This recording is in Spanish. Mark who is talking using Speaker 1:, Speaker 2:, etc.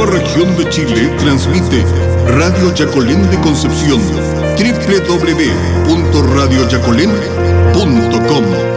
Speaker 1: octava región de Chile transmite Radio Yacolén de Concepción, www.radioyacolén.com.